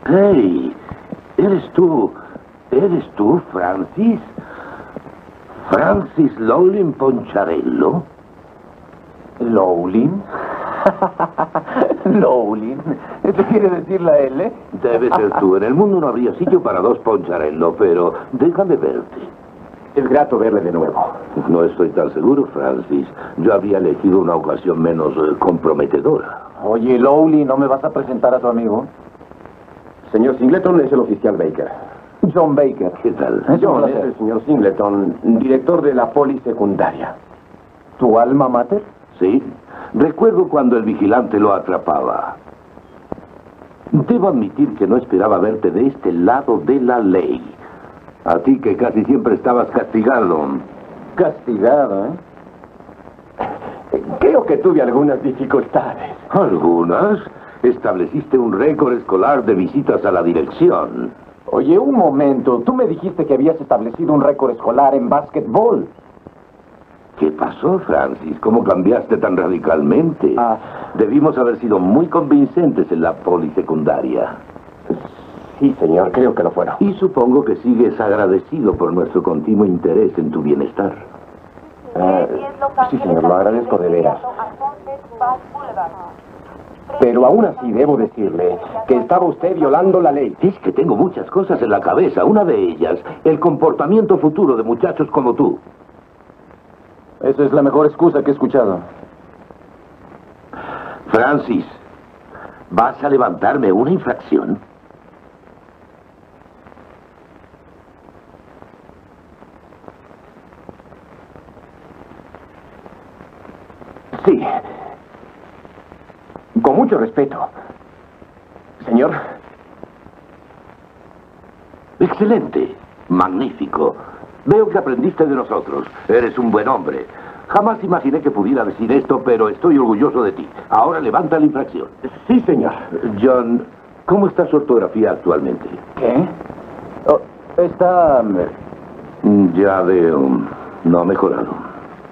Hey, ¿eres tú, Francis? ¿Francis Lowlin Poncharello? ¿Lowlin? ¿Lowlin? ¿Eso quiere decir la L? Debe ser tú. En el mundo no habría sitio para dos Poncharello, pero déjame verte. Es grato verle de nuevo. No estoy tan seguro, Francis. Yo habría elegido una ocasión menos comprometedora. Oye, Lowlin, ¿no me vas a presentar a tu amigo? Señor Singleton es el oficial Baker. John Baker. ¿Qué tal? John es el señor Singleton, director de la poli secundaria. ¿Tu alma mater? Sí. Recuerdo cuando el vigilante lo atrapaba. Debo admitir que no esperaba verte de este lado de la ley. A ti que casi siempre estabas castigado. Castigado, ¿eh? Creo que tuve algunas dificultades. ¿Algunas? Estableciste un récord escolar de visitas a la dirección. Oye, un momento. Tú me dijiste que habías establecido un récord escolar en básquetbol. ¿Qué pasó, Francis? ¿Cómo cambiaste tan radicalmente? Debimos haber sido muy convincentes en la polisecundaria. Sí, señor, creo que lo fueron. Y supongo que sigues agradecido por nuestro continuo interés en tu bienestar. Sí, señor, lo agradezco de veras. Pero aún así debo decirle que estaba usted violando la ley. Es que tengo muchas cosas en la cabeza. Una de ellas, el comportamiento futuro de muchachos como tú. Esa es la mejor excusa que he escuchado. Francis, ¿vas a levantarme una infracción? Sí. Con mucho respeto. Señor. Excelente. Magnífico. Veo que aprendiste de nosotros. Eres un buen hombre. Jamás imaginé que pudiera decir esto, pero estoy orgulloso de ti. Ahora levanta la infracción. Sí, señor. John, ¿cómo está su ortografía actualmente? ¿Qué? Oh, está... Ya veo. No ha mejorado.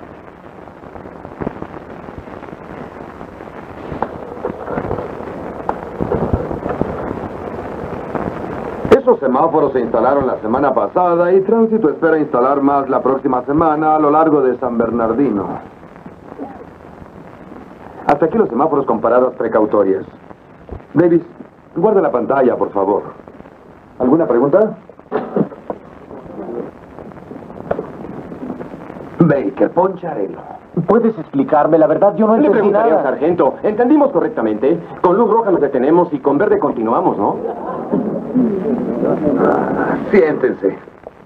Esos semáforos se instalaron la semana pasada y Tránsito espera instalar más la próxima semana a lo largo de San Bernardino. Hasta aquí los semáforos con paradas precautorias. Davis, guarda la pantalla, por favor. ¿Alguna pregunta? Baker, Poncharello. ¿Puedes explicarme? La verdad, yo no Le entendí preguntaría, nada. sargento. Entendimos correctamente. Con luz roja nos detenemos y con verde continuamos, ¿no? Siéntense.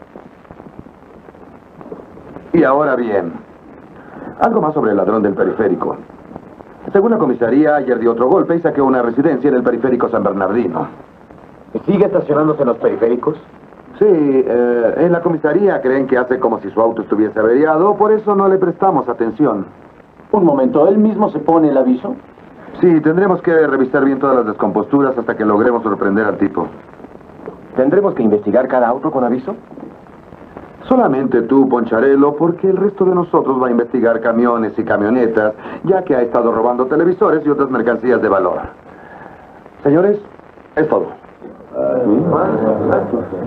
Y ahora bien, algo más sobre el ladrón del periférico. Según la comisaría, ayer dio otro golpe y saqueó una residencia en el periférico San Bernardino. ¿Sigue estacionándose en los periféricos? Sí, en la comisaría creen que hace como si su auto estuviese averiado, por eso no le prestamos atención. Un momento, ¿él mismo se pone el aviso? Sí, tendremos que revisar bien todas las descomposturas hasta que logremos sorprender al tipo. ¿Tendremos que investigar cada auto con aviso? Solamente tú, Poncharello, porque el resto de nosotros va a investigar camiones y camionetas, ya que ha estado robando televisores y otras mercancías de valor. Señores, es todo.